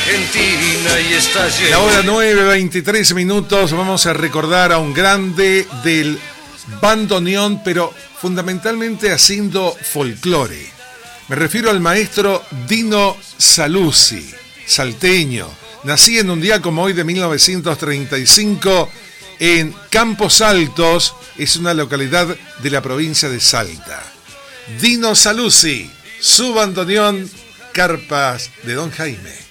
Argentina y está lleno. La hora 9:23 minutos. Vamos a recordar a un grande del bandoneón, pero fundamentalmente haciendo folclore. Me refiero al maestro Dino Saluzzi, salteño. Nací en un día como hoy de 1935 en Campos Altos, es una localidad de la provincia de Salta. Dino Saluzzi, su bandoneón, Carpas de Don Jaime.